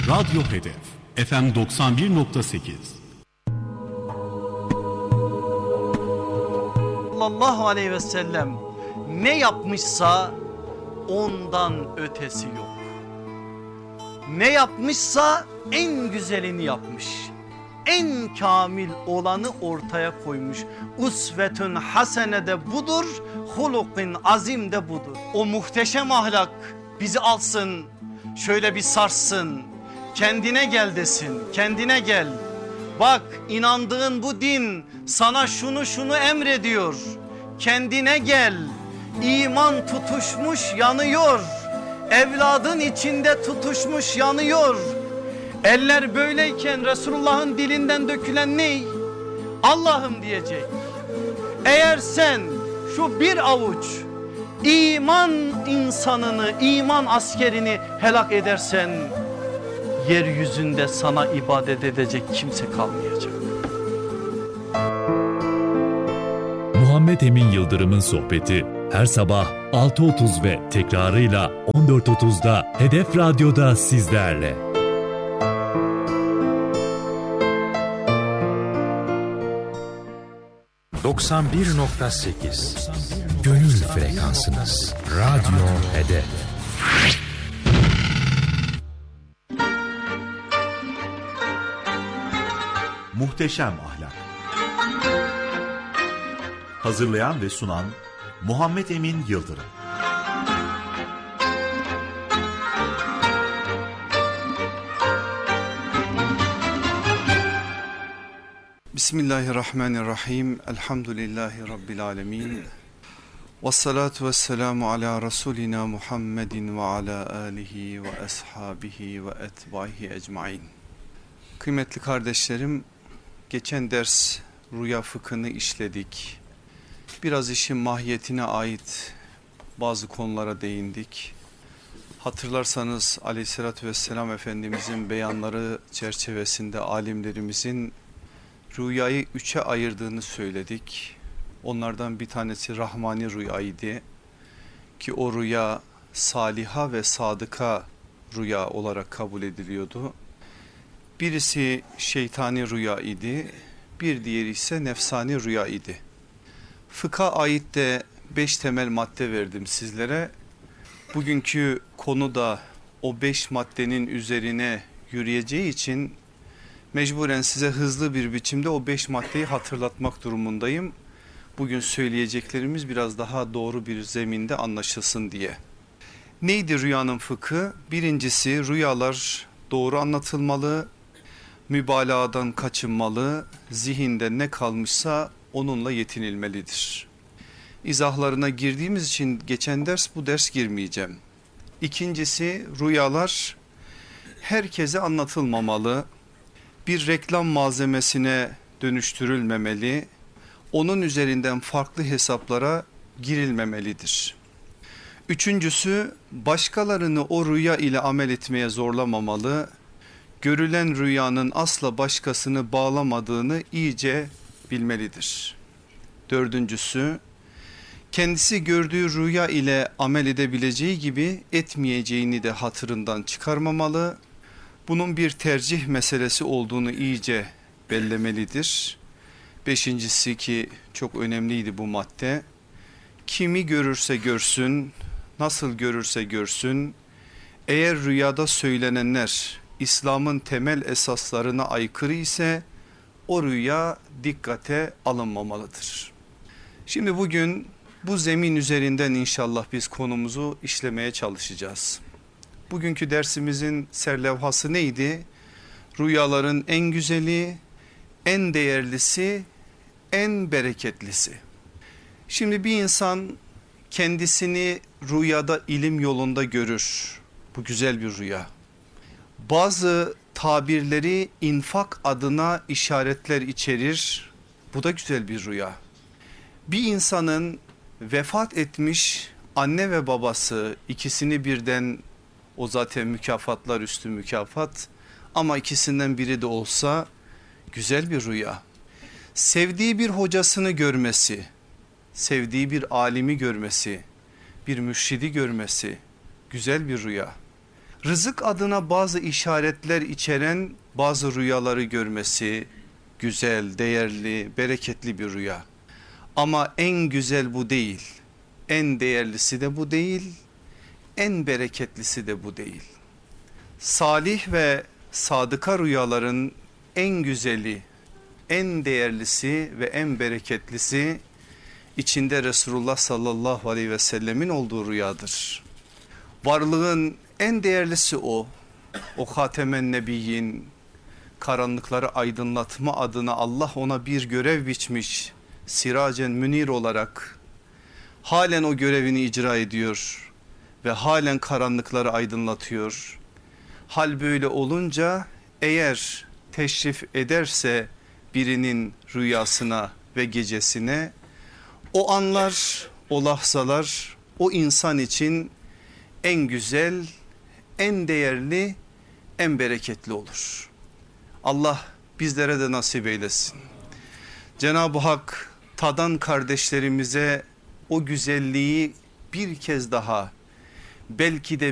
Radyo Hedef FM 91.8. Sallallahu aleyhi ve sellem ne yapmışsa ondan ötesi yok. Ne yapmışsa en güzelini yapmış. En kamil olanı ortaya koymuş. Usvetün hasene de budur, hulukun azim de budur. O muhteşem ahlak bizi alsın, şöyle bir sarsın. Kendine gel desin, kendine gel. Bak, inandığın bu din sana şunu emrediyor. Kendine gel. İman tutuşmuş yanıyor. Evladın içinde tutuşmuş yanıyor. Eller böyleyken Resulullah'ın dilinden dökülen ne? Allah'ım diyecek. Eğer sen şu bir avuç iman insanını, iman askerini helak edersen, yeryüzünde sana ibadet edecek kimse kalmayacak. Muhammed Emin Yıldırım'ın sohbeti her sabah 6.30 ve tekrarıyla 14.30'da Hedef Radyo'da sizlerle. ...91.8 Gönül frekansınız. Radyo Hedef. Muhteşem Ahlak. Hazırlayan ve sunan Muhammed Emin Yıldırım. Bismillahirrahmanirrahim. Elhamdülillahi Rabbil alemin. Vessalatu vesselamu ala Resulina Muhammedin ve ala alihi ve ashabihi ve etbaihi ecmain. Kıymetli kardeşlerim, geçen ders rüya fıkhını işledik. Biraz işin mahiyetine ait bazı konulara değindik. Hatırlarsanız Aleyhisselatü Vesselam Efendimizin beyanları çerçevesinde alimlerimizin rüyayı üçe ayırdığını söyledik. Onlardan bir tanesi rahmani rüyaydı ki o rüya saliha ve sadıka rüya olarak kabul ediliyordu. Birisi şeytani rüya idi, bir diğeri ise nefsani rüya idi. Fıkha ait de 5 temel madde verdim sizlere. Bugünkü konu da o 5 maddenin üzerine yürüyeceği için mecburen size hızlı bir biçimde o 5 maddeyi hatırlatmak durumundayım. Bugün söyleyeceklerimiz biraz daha doğru bir zeminde anlaşılsın diye. Neydi rüyanın fıkhı? Birincisi, rüyalar doğru anlatılmalı, mübalağadan kaçınmalı, zihinde ne kalmışsa onunla yetinilmelidir. İzahlarına girdiğimiz için geçen ders bu ders girmeyeceğim. İkincisi, rüyalar herkese anlatılmamalı, bir reklam malzemesine dönüştürülmemeli, onun üzerinden farklı hesaplara girilmemelidir. Üçüncüsü, başkalarını o rüya ile amel etmeye zorlamamalı, görülen rüyanın asla başkasını bağlamadığını iyice bilmelidir. Dördüncüsü, kendisi gördüğü rüya ile amel edebileceği gibi etmeyeceğini de hatırından çıkarmamalı. Bunun bir tercih meselesi olduğunu iyice bellemelidir. Beşincisi, ki çok önemliydi bu madde, kimi görürse görsün, nasıl görürse görsün, eğer rüyada söylenenler İslam'ın temel esaslarına aykırı ise o rüya dikkate alınmamalıdır. Şimdi bugün bu zemin üzerinden inşallah biz konumuzu işlemeye çalışacağız. Bugünkü dersimizin serlevhası neydi? Rüyaların en güzeli, en değerlisi, en bereketlisi. Şimdi bir insan kendisini rüyada ilim yolunda görür. Bu güzel bir rüya. Bazı tabirleri infak adına işaretler içerir. Bu da güzel bir rüya. Bir insanın vefat etmiş anne ve babası, ikisini birden, o zaten mükafatlar üstü mükafat, ama ikisinden biri de olsa güzel bir rüya. Sevdiği bir hocasını görmesi, sevdiği bir alimi görmesi, bir mürşidi görmesi güzel bir rüya. Rızık adına bazı işaretler içeren bazı rüyaları görmesi güzel, değerli, bereketli bir rüya. Ama en güzel bu değil, en değerlisi de bu değil, en bereketlisi de bu değil. Salih ve sadıka rüyaların en güzeli, en değerlisi ve en bereketlisi içinde Resulullah sallallahu aleyhi ve sellemin olduğu rüyadır. Varlığın en değerlisi o Hatemen Nebiyyin, karanlıkları aydınlatma adına Allah ona bir görev biçmiş, Siracen Münir olarak halen o görevini icra ediyor ve halen karanlıkları aydınlatıyor. Hal böyle olunca eğer teşrif ederse birinin rüyasına ve gecesine, o anlar, o lahzalar o insan için en güzel, en değerli, en bereketli olur. Allah bizlere de nasip eylesin. Cenab-ı Hak tadan kardeşlerimize o güzelliği bir kez daha, belki de